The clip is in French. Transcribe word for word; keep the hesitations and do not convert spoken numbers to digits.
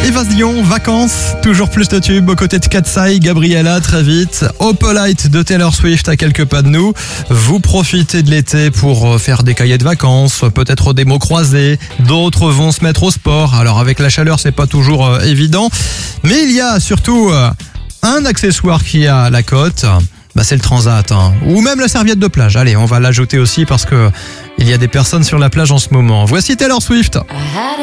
Évasion, vacances, toujours plus de tubes aux côtés de Katsai, Gabriella, très vite. Opalite de Taylor Swift à quelques pas de nous. Vous profitez de l'été pour faire des cahiers de vacances, peut-être des mots croisés. D'autres vont se mettre au sport. Alors avec la chaleur, c'est pas toujours euh, évident. Mais il y a surtout euh, un accessoire qui a la cote. Bah c'est le transat, hein. Ou même la serviette de plage. Allez, on va l'ajouter aussi parce que il y a des personnes sur la plage en ce moment. Voici Taylor Swift.